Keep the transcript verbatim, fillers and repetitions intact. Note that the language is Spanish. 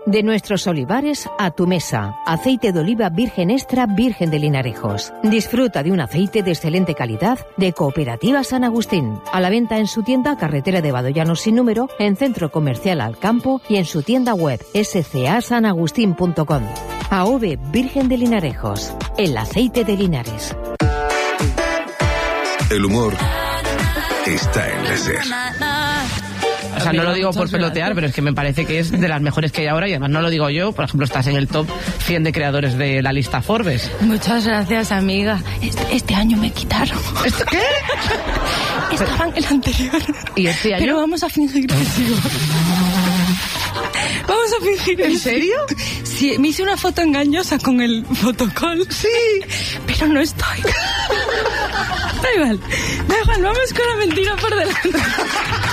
De nuestros olivares a tu mesa. Aceite de oliva virgen extra virgen de Linarejos. Disfruta de un aceite de excelente calidad de Cooperativa San Agustín. A la venta en su tienda Carretera de Badollanos sin número, en Centro Comercial Alcampo y en su tienda web s c a san agustín punto com. A V Virgen de Linarejos. El aceite de Linares. El humor está en la SER. O sea, no lo digo por pelotear, pero es que me parece que es de las mejores que hay ahora y además no lo digo yo. Por ejemplo, estás en el top cien de creadores de la lista Forbes. Muchas gracias, amiga. Este, este año me quitaron. ¿Esto qué? Estaba en el anterior. ¿Y este año? Pero vamos a fingir que sigo. Vamos a fingir. ¿En serio? Sí, me hice una foto engañosa con el fotocall. Sí. Pero no estoy. Da igual, da igual, vamos con la mentira por delante.